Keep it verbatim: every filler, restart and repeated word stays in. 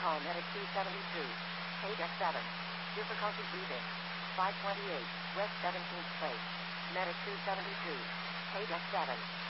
call Medic two seventy-two. Page X seven. Difficulty breathing. five twenty-eight, West seventeenth Place. Medic two seventy-two. Page X seven.